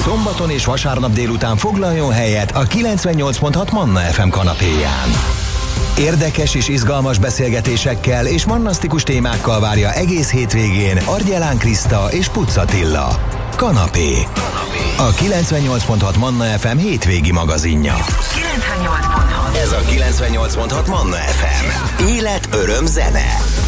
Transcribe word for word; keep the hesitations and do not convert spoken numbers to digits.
Szombaton és vasárnap délután foglaljon helyet a kilencvennyolc pont hat Manna ef em kanapéján. Érdekes és izgalmas beszélgetésekkel és mannasztikus témákkal várja egész hétvégén Argyelán Kriszta és Puc Attila. Kanapé. A kilencvennyolc pont hat Manna ef em hétvégi magazinja. kilencvennyolc pont hat. Ez a kilencvennyolc pont hat Manna ef em. Élet, öröm, zene.